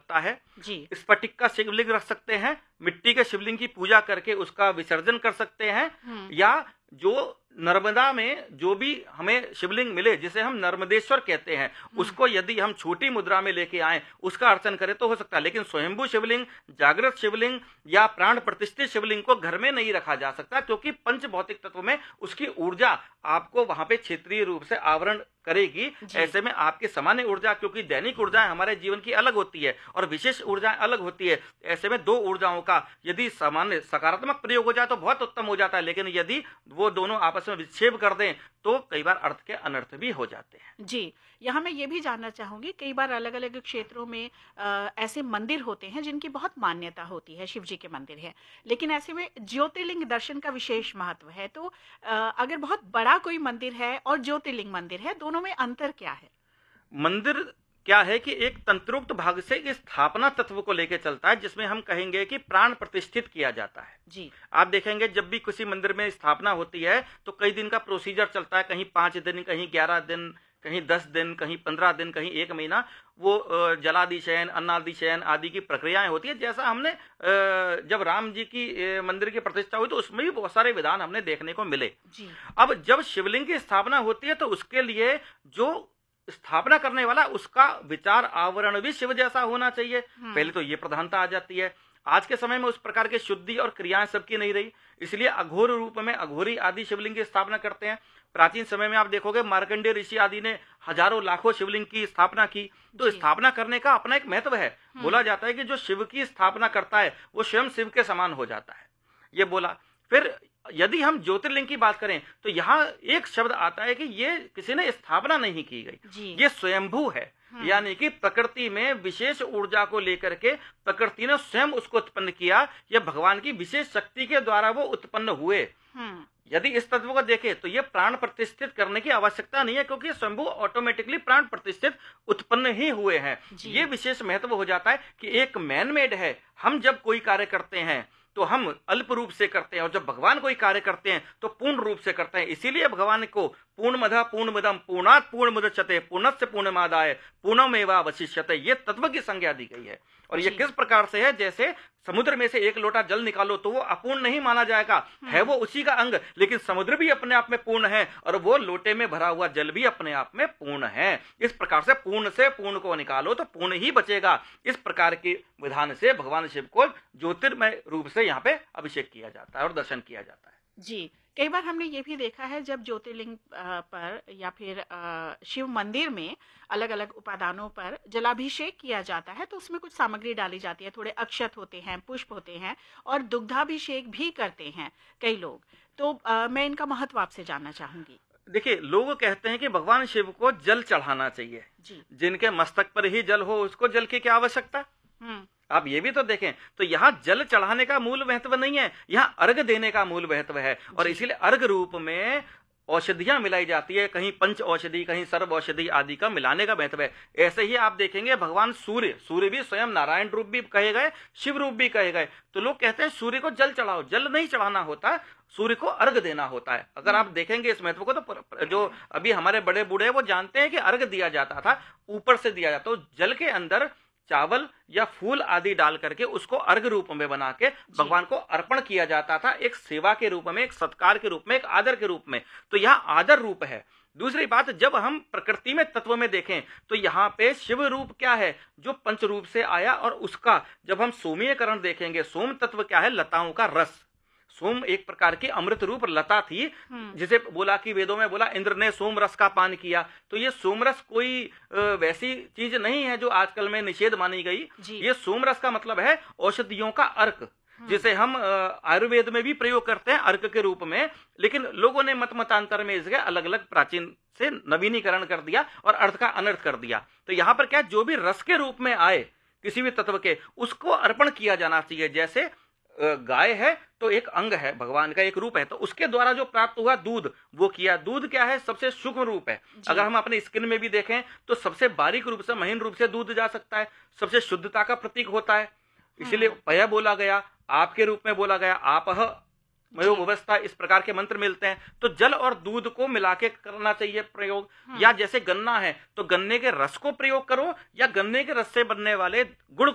सकता है जी। स्फटिक का शिवलिंग रख सकते हैं, मिट्टी के शिवलिंग की पूजा करके उसका विसर्जन कर सकते हैं, या जो नर्मदा में जो भी हमें शिवलिंग मिले जिसे हम नर्मदेश्वर कहते हैं उसको यदि हम छोटी मुद्रा में लेके आए उसका अर्चन करें तो हो सकता है, लेकिन स्वयंभू शिवलिंग, जागृत शिवलिंग या प्राण प्रतिष्ठित शिवलिंग को घर में नहीं रखा जा सकता, क्योंकि पंच भौतिक तत्व में उसकी ऊर्जा आपको वहां पे क्षेत्रीय रूप से आवरण करेगी। ऐसे में आपकी सामान्य ऊर्जा, क्योंकि दैनिक ऊर्जाएं हमारे जीवन की अलग होती है और विशेष ऊर्जाएं अलग होती है, ऐसे में दो ऊर्जाओं का यदि सामान्य सकारात्मक प्रयोग हो जाए तो बहुत उत्तम हो जाता है, लेकिन यदि वो दोनों आपस में विक्षेप कर दें तो कई बार अर्थ के अनर्थ भी हो जाते हैं। जी, यहाँ मैं ये भी जानना चाहूंगी, कई बार अलग अलग क्षेत्रों में ऐसे मंदिर होते हैं जिनकी बहुत मान्यता होती है, शिव जी के मंदिर है, लेकिन ऐसे में ज्योतिर्लिंग दर्शन का विशेष महत्व है। तो अगर बहुत बड़ा कोई मंदिर है और ज्योतिर्लिंग मंदिर है, दोनों में अंतर क्या है? मंदिर क्या है कि एक तंत्रोक्त भाग से इस स्थापना तत्व को लेकर चलता है, जिसमें हम कहेंगे कि प्राण प्रतिष्ठित किया जाता है। जी। आप देखेंगे जब भी किसी मंदिर में स्थापना होती है तो कई दिन का प्रोसीजर चलता है, कहीं 5 दिन, कहीं 11 दिन, कहीं 10 दिन, कहीं 15 दिन, कहीं 1 महीना। वो जलादिशयन, अन्नादिशयन आदि की प्रक्रियाएं होती है। जैसा हमने जब राम जी की मंदिर की प्रतिष्ठा हुई तो उसमें भी बहुत सारे विधान हमने देखने को मिले। जी। अब जब शिवलिंग की स्थापना होती है तो उसके लिए जो स्थापना करने वाला उसका विचार आवरण भी शिव जैसा होना चाहिए। पहले तो ये प्रधानता आ जाती है। आज के समय में उस प्रकार की शुद्धि और क्रियाएं सबकी नहीं रही, इसलिए अघोर रूप में अघोरी आदि शिवलिंग की स्थापना करते हैं। प्राचीन समय में आप देखोगे मार्कंडेय ऋषि आदि ने हजारों लाखों शिवलिंग की स्थापना की। तो स्थापना करने का अपना एक महत्व है। बोला जाता है कि जो शिव की स्थापना करता है वो स्वयं शिव के समान हो जाता है, ये बोला। फिर यदि हम ज्योतिर्लिंग की बात करें तो यहाँ एक शब्द आता है कि ये किसी ने स्थापना नहीं की गई, ये स्वयंभू है। यानी कि प्रकृति में विशेष ऊर्जा को लेकर के प्रकृति ने स्वयं उसको उत्पन्न किया, यह भगवान की विशेष शक्ति के द्वारा वो उत्पन्न हुए। यदि इस तत्व को देखें तो ये प्राण प्रतिष्ठित करने की आवश्यकता नहीं है, क्योंकि शंभु ऑटोमेटिकली प्राण प्रतिष्ठित उत्पन्न ही हुए हैं। ये विशेष महत्व हो जाता है कि एक मैन मेड है। हम जब कोई कार्य करते हैं तो हम अल्प रूप से करते हैं, और जब भगवान कोई कार्य करते हैं तो पूर्ण रूप से करते हैं। इसीलिए भगवान को पूर्णमदः पूर्णमिदं पूर्णात् पूर्णमुदच्यते पूर्णस्य पूर्णमादाय पूर्णमेवावशिष्यते ये तत्व की संज्ञा दी गई है। और ये किस प्रकार से है, जैसे समुद्र में से एक लोटा जल निकालो तो वो अपूर्ण नहीं माना जाएगा, है वो उसी का अंग, लेकिन समुद्र भी अपने आप में पूर्ण है और वो लोटे में भरा हुआ जल भी अपने आप में पूर्ण है। इस प्रकार से पूर्ण से पूर्ण को निकालो तो पूर्ण ही बचेगा। इस प्रकार के विधान से भगवान शिव को ज्योतिर्मय रूप से यहाँ पे अभिषेक किया जाता है और दर्शन किया जाता है। जी, कई बार हमने ये भी देखा है जब ज्योतिर्लिंग पर या फिर शिव मंदिर में अलग अलग उपादानों पर जलाभिषेक किया जाता है तो उसमें कुछ सामग्री डाली जाती है, थोड़े अक्षत होते हैं, पुष्प होते हैं और दुग्धाभिषेक भी करते हैं कई लोग। तो मैं इनका महत्व आपसे जानना चाहूंगी। देखिए, लोग कहते हैं कि भगवान शिव को जल चढ़ाना चाहिए। जिनके मस्तक पर ही जल हो उसको जल की क्या आवश्यकता। आप ये भी तो देखें, तो यहाँ जल चढ़ाने का मूल महत्व नहीं है, यहाँ अर्घ देने का मूल महत्व है। और इसीलिए अर्घ रूप में औषधियां मिलाई जाती है, कहीं पंच औषधि, कहीं सर्व औषधि आदि का मिलाने का महत्व है। ऐसे ही आप देखेंगे भगवान सूर्य भी स्वयं नारायण रूप भी कहे गए, शिव रूप भी कहे गए। तो लोग कहते हैं सूर्य को जल चढ़ाओ, जल नहीं चढ़ाना होता, सूर्य को अर्घ देना होता है। अगर आप देखेंगे इस महत्व को तो जो अभी हमारे बड़े बूढ़े वो जानते हैं कि अर्घ दिया जाता था, ऊपर से दिया जाता, तो जल के अंदर चावल या फूल आदि डाल करके उसको अर्घ रूप में बना के भगवान को अर्पण किया जाता था, एक सेवा के रूप में, एक सत्कार के रूप में, एक आदर के रूप में। तो यह आदर रूप है। दूसरी बात, जब हम प्रकृति में तत्व में देखें तो यहाँ पे शिव रूप क्या है, जो पंच रूप से आया, और उसका जब हम सोमीयकरण देखेंगे, सोम तत्व क्या है, लताओं का रस। सोम एक प्रकार की अमृत रूप लता थी, जिसे बोला कि वेदों में बोला इंद्र ने सोम रस का पान किया। तो ये सोम रस कोई वैसी चीज नहीं है जो आजकल में निषेध मानी गई। ये सोम रस का मतलब है औषधियों का अर्क, जिसे हम आयुर्वेद में भी प्रयोग करते हैं अर्क के रूप में। लेकिन लोगों ने मतांतर में इसके अलग अलग प्राचीन से नवीनीकरण कर दिया और अर्थ का अनर्थ कर दिया। तो यहाँ पर क्या, जो भी रस के रूप में आए किसी भी तत्व के, उसको अर्पण किया जाना चाहिए। जैसे गाय है तो एक अंग है, भगवान का एक रूप है, तो उसके द्वारा जो प्राप्त हुआ दूध, वो किया। दूध क्या है, सबसे सूक्ष्म रूप है। अगर हम अपने स्किन में भी देखें तो सबसे बारीक रूप से, महीन रूप से दूध जा सकता है, सबसे शुद्धता का प्रतीक होता है। इसीलिए पय बोला गया, आपके रूप में बोला गया, आपह मयो व्यवस्था, इस प्रकार के मंत्र मिलते हैं। तो जल और दूध को मिला के करना चाहिए प्रयोग। या जैसे गन्ना है तो गन्ने के रस को प्रयोग करो, या गन्ने के रस से बनने वाले गुड़